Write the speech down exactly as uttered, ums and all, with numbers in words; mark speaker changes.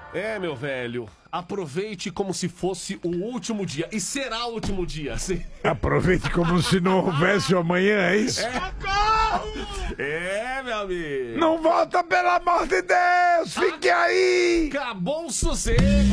Speaker 1: É, meu velho, aproveite como se fosse o último dia. E será o último dia, sim.
Speaker 2: Aproveite como se não houvesse o amanhã, é isso?
Speaker 1: É, meu amigo.
Speaker 2: Não volta, pelo amor de Deus! Fique aí!
Speaker 1: Acabou o sossego.